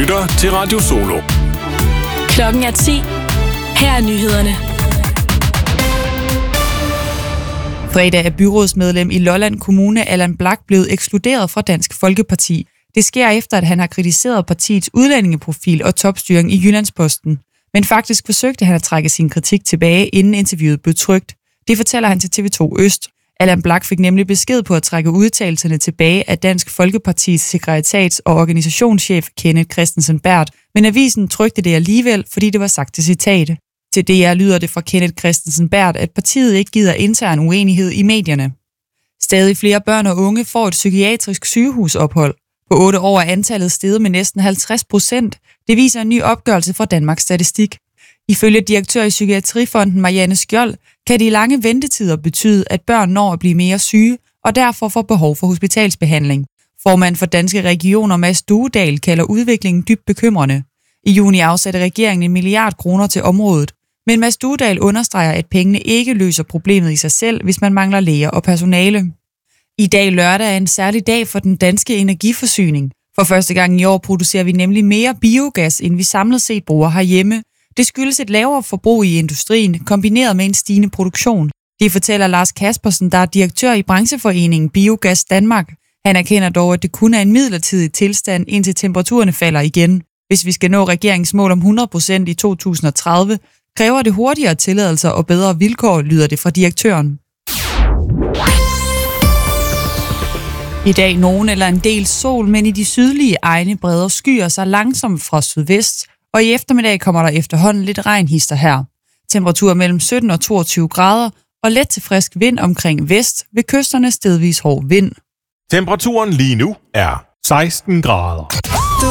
lytter til Radio Solo. Klokken er 10. Her er nyhederne. Fredag er byrådsmedlem i Lolland Kommune Allan Blak blevet ekskluderet fra Dansk Folkeparti. Det sker efter, at han har kritiseret partiets udlændingeprofil og topstyring i Jyllandsposten. Men faktisk forsøgte han at trække sin kritik tilbage, inden interviewet blev trykt. Det fortæller han til TV2 Øst. Allan Blak fik nemlig besked på at trække udtalelserne tilbage af Dansk Folkepartis sekretariats- og organisationschef Kenneth Christensen Berth, men avisen trykte det alligevel, fordi det var sagt til citat. Til DR lyder det fra Kenneth Christensen Berth, at partiet ikke gider intern uenighed i medierne. Stadig flere børn og unge får et psykiatrisk sygehusophold. På 8 år er antallet steget med næsten 50%. Det viser en ny opgørelse fra Danmarks Statistik. Ifølge direktør i Psykiatrifonden Marianne Skjold kan de lange ventetider betyde, at børn når at blive mere syge og derfor får behov for hospitalsbehandling. Formand for Danske Regioner Mads Duedal kalder udviklingen dybt bekymrende. I juni afsatte regeringen 1 milliard kroner til området, men Mads Duedal understreger, at pengene ikke løser problemet i sig selv, hvis man mangler læger og personale. I dag lørdag er en særlig dag for den danske energiforsyning. For første gang i år producerer vi nemlig mere biogas, end vi samlet set bruger herhjemme. Det skyldes et lavere forbrug i industrien, kombineret med en stigende produktion. Det fortæller Lars Kaspersen, der er direktør i brancheforeningen Biogas Danmark. Han erkender dog, at det kun er en midlertidig tilstand, indtil temperaturerne falder igen. Hvis vi skal nå regeringens mål om 100% i 2030, kræver det hurtigere tilladelser og bedre vilkår, lyder det fra direktøren. I dag nogen eller en del sol, men i de sydlige egne breder skyer sig langsomt fra sydvest, og i eftermiddag kommer der efterhånden lidt regnhister her. Temperatur mellem 17 og 22 grader, og let til frisk vind omkring vest, ved kysterne stedvis hård vind. Temperaturen lige nu er 16 grader.